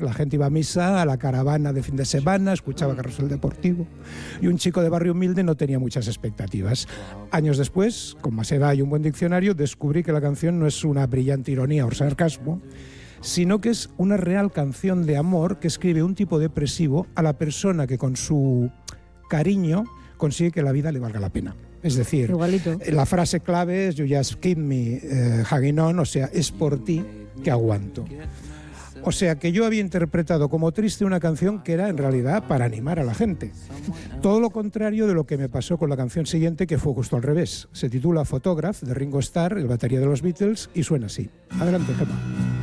la gente iba a misa, a la caravana de fin de semana, escuchaba Carrusel Deportivo, y un chico de barrio humilde no tenía muchas expectativas. Años después, con más edad y un buen diccionario, descubrí que la canción no es una brillante ironía o sarcasmo, sino que es una real canción de amor que escribe un tipo depresivo a la persona que con su cariño consigue que la vida le valga la pena. Es decir, igualito. La frase clave es "You just keep me hanging on", o sea, es por ti que aguanto. O sea, que yo había interpretado como triste una canción que era en realidad para animar a la gente. Todo lo contrario de lo que me pasó con la canción siguiente, que fue justo al revés. Se titula Photograph, de Ringo Starr, el batería de los Beatles, y suena así. Adelante, Gemma.